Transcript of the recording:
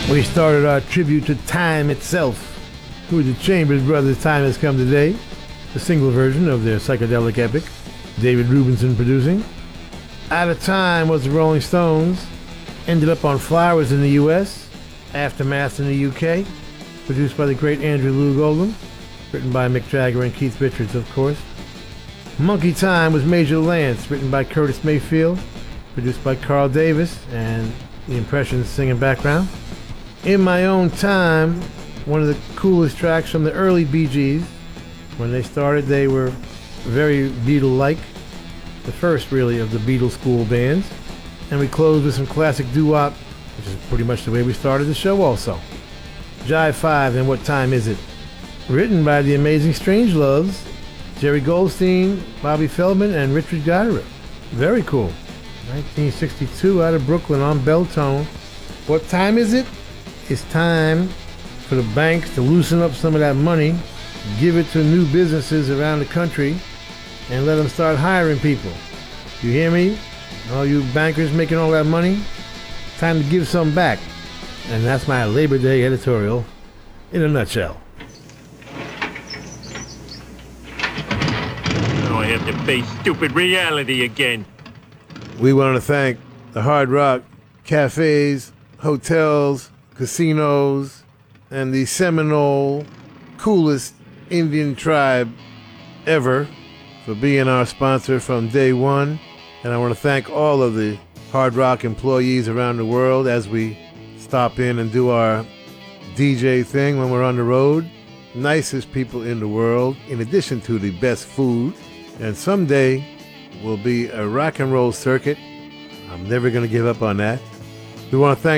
We started our tribute to time itself with the Chambers Brothers' Time Has Come Today, the single version of their psychedelic epic, David Rubinson producing. Out of Time was the Rolling Stones, ended up on Flowers in the US, Aftermath in the UK, produced by the great Andrew Loog Oldham, written by Mick Jagger and Keith Richards, of course. Monkey Time was Major Lance, written by Curtis Mayfield, produced by Carl Davis and the Impressions singing background. In My Own Time, one of the coolest tracks from the early Bee Gees. When they started, they were very Beatle-like, the first really of the Beatles school bands. And we closed with some classic doo-wop, which is pretty much the way we started the show also. Jive 5 and What Time Is It? Written by the amazing Strangeloves, Jerry Goldstein, Bobby Feldman, and Richard Guyra. Very cool. 1962 out of Brooklyn on Belltone. What time is it? It's time for the banks to loosen up some of that money, give it to new businesses around the country, and let them start hiring people. You hear me? All you bankers making all that money? Time to give some back. And that's my Labor Day editorial in a nutshell. Now I have to face stupid reality again. We want to thank the Hard Rock cafes, hotels, casinos, and the Seminole coolest Indian tribe ever for being our sponsor from day one. And I want to thank all of the Hard Rock employees around the world as we stop in and do our DJ thing when we're on the road. Nicest people in the world, in addition to the best food. And someday will be a rock and roll circuit. I'm never going to give up on that. We want to thank